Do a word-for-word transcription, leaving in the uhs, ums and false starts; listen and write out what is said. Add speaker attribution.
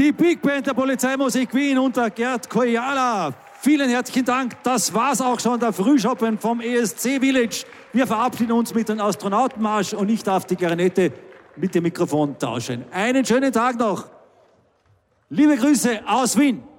Speaker 1: die Big Band der Polizeimusik Wien unter Gerd Koyala. Vielen herzlichen Dank. Das war's auch schon, der Frühschoppen vom E S C Village. Wir verabschieden uns mit dem Astronautenmarsch und ich darf die Klarinette mit dem Mikrofon tauschen. Einen schönen Tag noch. Liebe Grüße aus Wien.